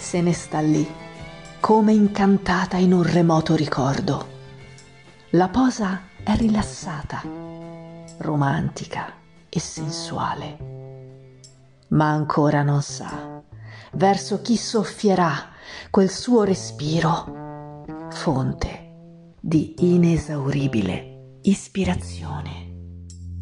se ne sta lì, come incantata in un remoto ricordo. La posa è rilassata, romantica e sensuale, ma ancora non sa verso chi soffierà quel suo respiro, fonte di inesauribile ispirazione.